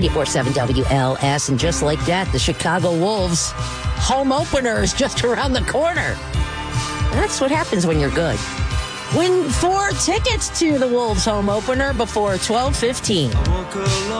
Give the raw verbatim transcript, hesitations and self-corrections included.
ninety-four point seven W L S. And just like that, the Chicago Wolves home opener is just around the corner. That's what happens when you're good. Win four tickets to the Wolves home opener before twelve fifteen.